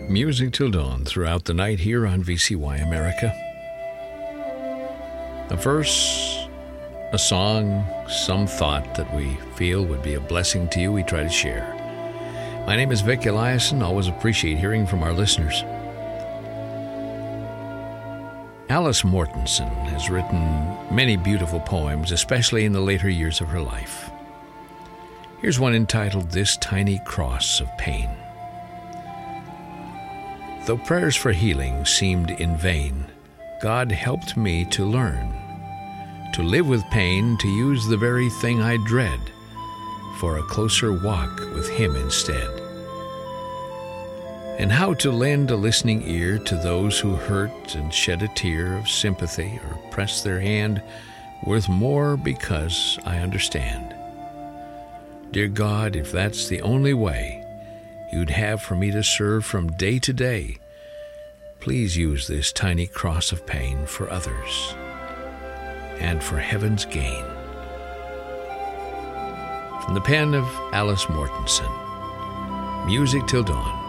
Music till dawn throughout the night here on VCY America. A verse, a song, some thought that we feel would be a blessing to you, we try to share. My name is Vic Eliason. Always appreciate hearing from our listeners. Alice Mortensen has written many beautiful poems, especially in the later years of her life. Here's one entitled This Tiny Cross of Pain. Though prayers for healing seemed in vain, God helped me to learn, to live with pain, to use the very thing I dread, for a closer walk with Him instead. And how to lend a listening ear to those who hurt and shed a tear of sympathy or press their hand worth more because I understand. Dear God, if that's the only way You'd have for me to serve from day to day, please use this tiny cross of pain for others and for heaven's gain. From the pen of Alice Mortensen, Music till dawn.